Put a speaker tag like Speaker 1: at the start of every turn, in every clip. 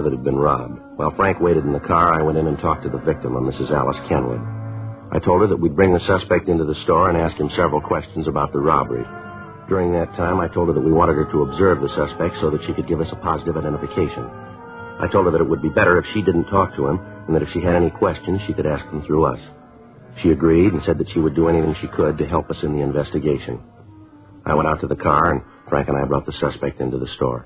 Speaker 1: that had been robbed. While Frank waited in the car, I went in and talked to the victim, a Mrs. Alice Kenwood. I told her that we'd bring the suspect into the store and ask him several questions about the robbery. During that time, I told her that we wanted her to observe the suspect so that she could give us a positive identification. I told her that it would be better if she didn't talk to him, and that if she had any questions, she could ask them through us. She agreed and said that she would do anything she could to help us in the investigation. I went out to the car, and Frank and I brought the suspect into the store.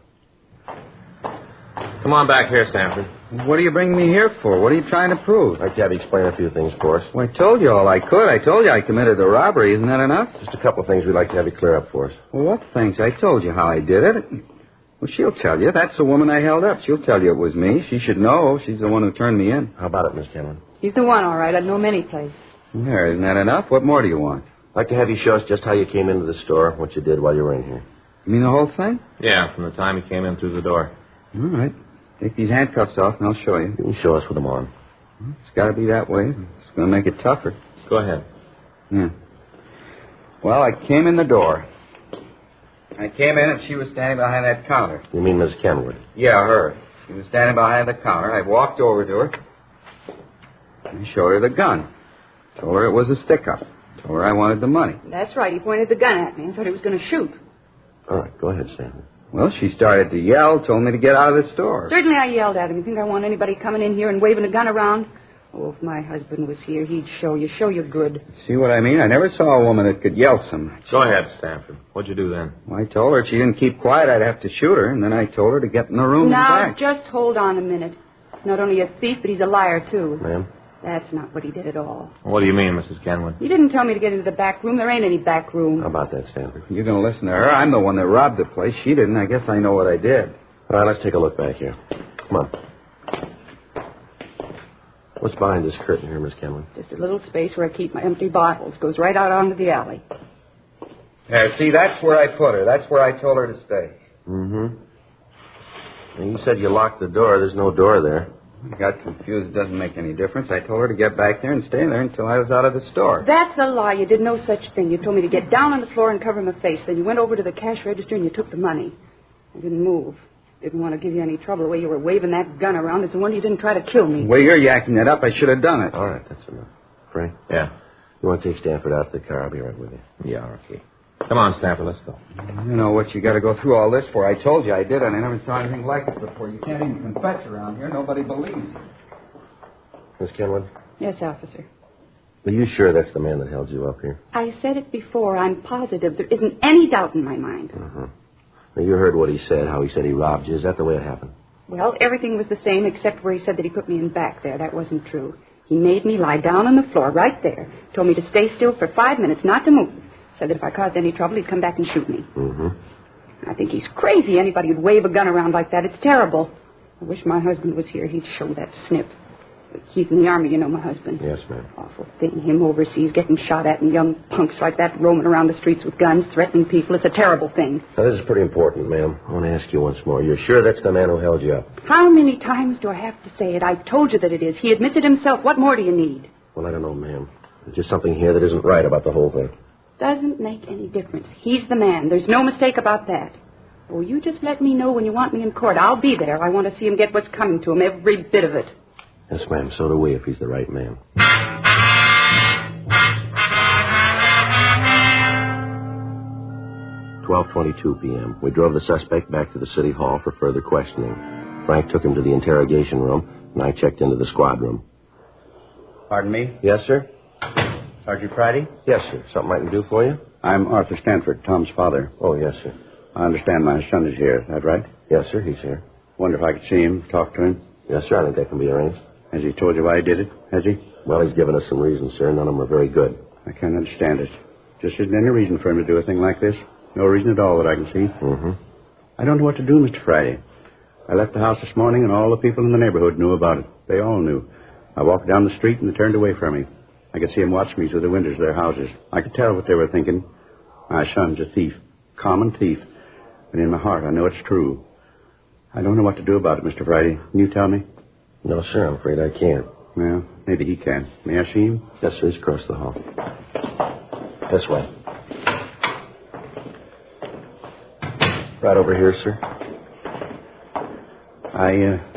Speaker 2: Come on back here, Stanford.
Speaker 3: What are you bringing me here for? What are you trying to prove?
Speaker 1: I'd like to have you explain a few things for us.
Speaker 3: Well, I told you all I could. I told you I committed the robbery. Isn't that enough?
Speaker 1: Just a couple of things we'd like to have you clear up for us.
Speaker 3: Well, what things? I told you how I did it. Well, she'll tell you. That's the woman I held up. She'll tell you it was me. She should know. She's the one who turned me in.
Speaker 1: How about it, Miss Kenwood?
Speaker 4: He's the one, all right. I'd know him any place.
Speaker 3: There, isn't that enough? What more do you want?
Speaker 1: I'd like to have you show us just how you came into the store, what you did while you were in here.
Speaker 3: You mean the whole thing?
Speaker 2: Yeah, from the time he came in through the door.
Speaker 3: All right. Take these handcuffs off, and I'll show you.
Speaker 1: You can show us with them on.
Speaker 3: It's got to be that way. It's going to make it tougher.
Speaker 2: Go ahead.
Speaker 3: Yeah. Well, I came in the door. I came in, and she was standing behind that counter.
Speaker 1: You mean Miss Kenwood?
Speaker 3: Yeah, her. She was standing behind the counter. I walked over to her and showed her the gun. Told her it was a stick-up. Told her I wanted the money.
Speaker 4: That's right. He pointed the gun at me and thought he was going to shoot.
Speaker 1: All right, go ahead, Stanford.
Speaker 3: Well, she started to yell, told me to get out of the store.
Speaker 4: Certainly I yelled at him. You think I want anybody coming in here and waving a gun around? Oh, if my husband was here, he'd show you good.
Speaker 3: See what I mean? I never saw a woman that could yell so much.
Speaker 2: Go ahead, Stanford. What'd you do then?
Speaker 3: Well, I told her if she didn't keep quiet, I'd have to shoot her, and then I told her to get in the room
Speaker 4: Now,
Speaker 3: and back.
Speaker 4: just hold on a minute. He's not only a thief, but he's a liar, too.
Speaker 1: Ma'am?
Speaker 4: That's not what he did at all.
Speaker 2: What do you mean, Mrs. Kenwood?
Speaker 4: He didn't tell me to get into the back room. There ain't any back room.
Speaker 1: How about that, Stanford?
Speaker 3: You're going to listen to her. I'm the one that robbed the place. She didn't. I guess I know what I did.
Speaker 1: All right, let's take a look back here. Come on. What's behind this curtain here, Miss Kenwood?
Speaker 4: Just a little space where I keep my empty bottles. Goes right out onto the alley.
Speaker 3: Yeah, see, that's where I put her. That's where I told her to stay.
Speaker 1: Mm-hmm. And you said you locked the door. There's no door there.
Speaker 3: I got confused. It doesn't make any difference. I told her to get back there and stay there until I was out of the store.
Speaker 4: That's a lie. You did no such thing. You told me to get down on the floor and cover my face. Then you went over to the cash register and you took the money. I didn't move. Didn't want to give you any trouble the way you were waving that gun around. It's a wonder you didn't try to kill me.
Speaker 3: The way you're yakking that up, I should have done it.
Speaker 1: All right, that's enough. Frank?
Speaker 2: Yeah.
Speaker 1: You want to take Stanford out to the car? I'll be right with you.
Speaker 2: Yeah, okay. Come on, Stanford, let's go.
Speaker 3: You know what you got to go through all this for. I told you I did, and I never saw anything like it before. You can't even confess around here. Nobody believes you.
Speaker 1: Miss Kenwood?
Speaker 4: Yes, officer.
Speaker 1: Are you sure that's the man that held you up here?
Speaker 4: I said it before. I'm positive. There isn't any doubt in my mind.
Speaker 1: Mm-hmm. Now, you heard what he said, how he said he robbed you. Is that the way it happened?
Speaker 4: Well, everything was the same except where he said that he put me in back there. That wasn't true. He made me lie down on the floor right there. Told me to stay still for 5 minutes, not to move. Said that if I caused any trouble, he'd come back and shoot me.
Speaker 1: Mm-hmm.
Speaker 4: I think he's crazy. Anybody who'd wave a gun around like that, it's terrible. I wish my husband was here. He'd show that snip. He's in the Army, you know, my husband.
Speaker 1: Yes, ma'am.
Speaker 4: Awful thing. Him overseas getting shot at and young punks like that roaming around the streets with guns, threatening people. It's a terrible thing.
Speaker 1: Now, this is pretty important, ma'am. I want to ask you once more. You're sure that's the man who held you up?
Speaker 4: How many times do I have to say it? I told you that it is. He admits it himself. What more do you need?
Speaker 1: Well, I don't know, ma'am. There's just something here that isn't right about the whole thing.
Speaker 4: Doesn't make any difference. He's the man. There's no mistake about that. Oh, you just let me know when you want me in court. I'll be there. I want to see him get what's coming to him, every bit of it.
Speaker 1: Yes, ma'am. So do we, if he's the right man. 12:22 p.m. We drove the suspect back to the city hall for further questioning. Frank took him to the interrogation room, and I checked into the squad room.
Speaker 5: Pardon me?
Speaker 1: Yes, sir?
Speaker 5: Sergeant Friday?
Speaker 1: Yes, sir. Something I can do for you?
Speaker 5: I'm Arthur Stanford, Tom's father.
Speaker 1: Oh, yes, sir.
Speaker 5: I understand my son is here. Is that right?
Speaker 1: Yes, sir. He's here.
Speaker 5: Wonder if I could see him, talk to him.
Speaker 1: Yes, sir. I think that can be arranged.
Speaker 5: Has he told you why he did it? Has he?
Speaker 1: Well, he's given us some reasons, sir. None of them are very good.
Speaker 5: I can't understand it. Just isn't any reason for him to do a thing like this. No reason at all that I can see.
Speaker 1: Mm-hmm.
Speaker 5: I don't know what to do, Mr. Friday. I left the house this morning and all the people in the neighborhood knew about it. They all knew. I walked down the street and they turned away from me. I could see them watch me through the windows of their houses. I could tell what they were thinking. My son's a thief. Common thief. And in my heart, I know it's true. I don't know what to do about it, Mr. Friday. Can you tell me?
Speaker 1: No, sir. I'm afraid I can't.
Speaker 5: Well, maybe he can. May I see him?
Speaker 1: Yes, sir. He's across the hall. This way. Right over here, sir.
Speaker 5: I